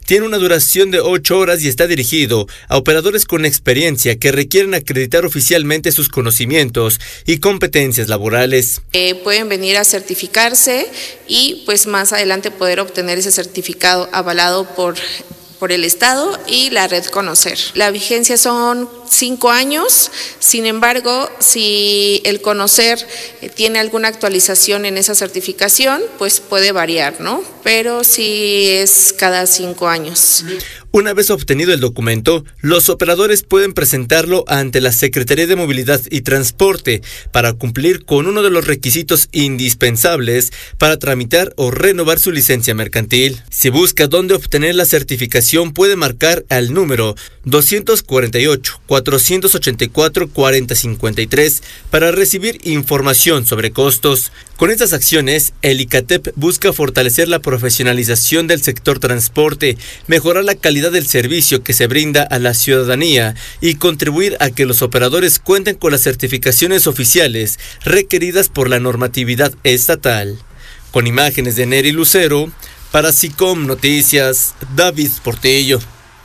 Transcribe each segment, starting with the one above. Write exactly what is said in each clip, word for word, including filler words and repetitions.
tiene una duración de ocho horas y está dirigido a operadores con experiencia que requieren acreditar oficialmente sus conocimientos y competencias laborales. Eh, pueden venir a certificarse y pues más adelante poder obtener ese certificado avalado por por el Estado y la red Conocer. La vigencia son cinco años, sin embargo, si el Conocer tiene alguna actualización en esa certificación, pues puede variar, ¿no? Pero sí es cada cinco años. Una vez obtenido el documento, los operadores pueden presentarlo ante la Secretaría de Movilidad y Transporte para cumplir con uno de los requisitos indispensables para tramitar o renovar su licencia mercantil. Si busca dónde obtener la certificación, puede marcar al número dos cuatro ocho, cuatro ocho cuatro, cuatro cero cinco tres para recibir información sobre costos. Con estas acciones, el ICATEP busca fortalecer la profesionalización del sector transporte, mejorar la calidad del servicio que se brinda a la ciudadanía y contribuir a que los operadores cuenten con las certificaciones oficiales requeridas por la normatividad estatal. Con imágenes de Neri Lucero, para SICOM Noticias, David Portillo.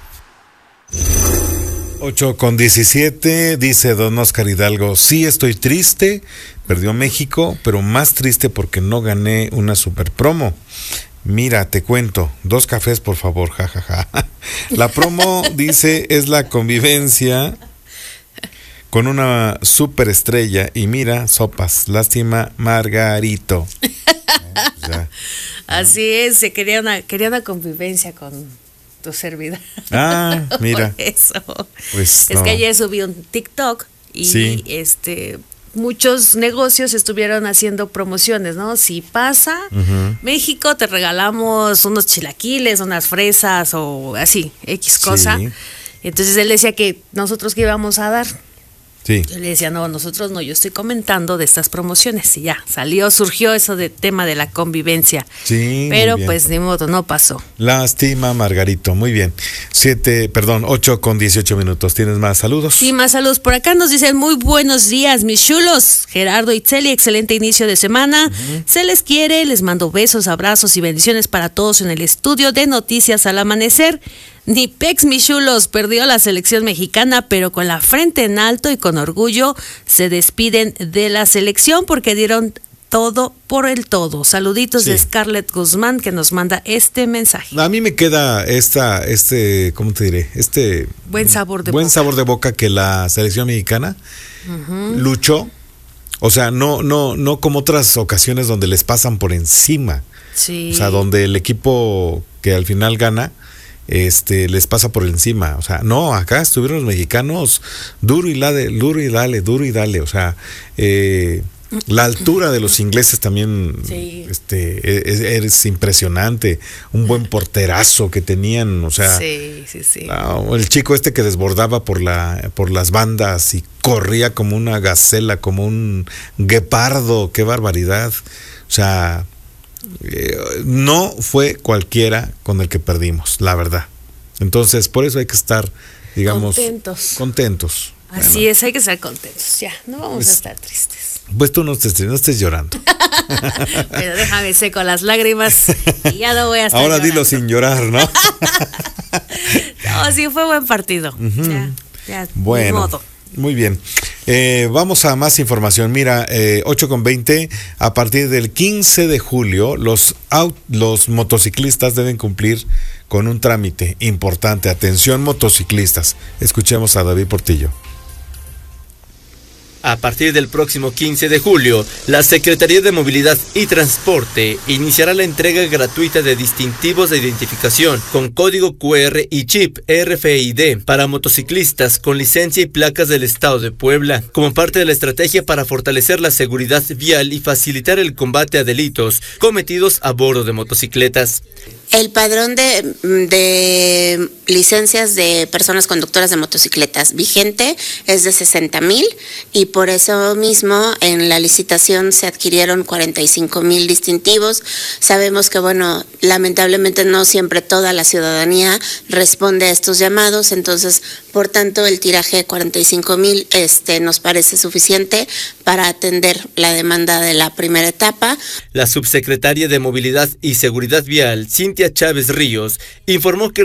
ocho con diecisiete, dice don Oscar Hidalgo, sí estoy triste, perdió México, pero más triste porque no gané una super promo. Mira, te cuento, dos cafés por favor, jajaja. Ja, ja. La promo, dice, es la convivencia con una superestrella y mira, sopas, lástima, Margarito. Eh, o sea, así es, se quería una, quería una convivencia con tu servidor. Ah, mira. Por eso. Pues, es no. que ayer subí un TikTok y sí. este muchos negocios estuvieron haciendo promociones, ¿no? Si pasa uh-huh. México, te regalamos unos chilaquiles, unas fresas o así, X cosa. Sí. Entonces él decía que nosotros qué íbamos a dar. Sí. Yo le decía, no, nosotros no, yo estoy comentando de estas promociones y ya, salió, surgió eso de tema de la convivencia. Sí. Pero pues ni modo, no pasó. Lástima, Margarito, muy bien. Siete, perdón, ocho con dieciocho minutos. ¿Tienes más saludos? Sí, más saludos. Por acá nos dicen muy buenos días, mis chulos. Gerardo y Itzeli, excelente inicio de semana. Uh-huh. Se les quiere, les mando besos, abrazos y bendiciones para todos en el estudio de Noticias al Amanecer. Ni Pex, mis chulos, perdió la selección mexicana, pero con la frente en alto y con orgullo se despiden de la selección porque dieron todo por el todo. Saluditos sí. de Scarlett Guzmán que nos manda este mensaje. A mí me queda esta, este, ¿cómo te diré? Este buen sabor de buen boca. sabor de boca que la selección mexicana uh-huh. luchó. O sea, no, no, no como otras ocasiones donde les pasan por encima. Sí. O sea, donde el equipo que al final gana este les pasa por encima, o sea, no, acá estuvieron los mexicanos duro y dale, duro y dale, duro y dale, o sea, eh, la altura de los ingleses también sí. este es, es impresionante, un buen porterazo que tenían, o sea, sí, sí, sí. Uh, el chico este que desbordaba por la por las bandas y corría como una gacela, como un guepardo, qué barbaridad, o sea, Eh, no fue cualquiera con el que perdimos, la verdad. Entonces, por eso hay que estar, digamos, contentos. contentos. Así bueno. es, hay que estar contentos. Ya, no vamos pues, a estar tristes. Pues tú no estés, no estés llorando. Pero déjame seco las lágrimas y ya no voy a estar Ahora llorando. Dilo sin llorar, ¿no? No, sí fue buen partido. Uh-huh. Ya, ya, bueno. Ni modo. Muy bien, eh, vamos a más información. Mira, eh, ocho con veinte, a partir del quince de julio, los, out, los motociclistas deben cumplir con un trámite importante. Atención, motociclistas. Escuchemos a David Portillo. A partir del próximo quince de julio, la Secretaría de Movilidad y Transporte iniciará la entrega gratuita de distintivos de identificación con código cu erre y chip erre efe i de para motociclistas con licencia y placas del Estado de Puebla, como parte de la estrategia para fortalecer la seguridad vial y facilitar el combate a delitos cometidos a bordo de motocicletas. El padrón de, de licencias de personas conductoras de motocicletas vigente es de sesenta mil y por eso mismo en la licitación se adquirieron cuarenta y cinco mil distintivos. Sabemos que, bueno, lamentablemente no siempre toda la ciudadanía responde a estos llamados, entonces, por tanto, el tiraje de cuarenta y cinco mil este, nos parece suficiente para atender la demanda de la primera etapa. La subsecretaria de Movilidad y Seguridad Vial, Cintia Chávez Ríos, informó que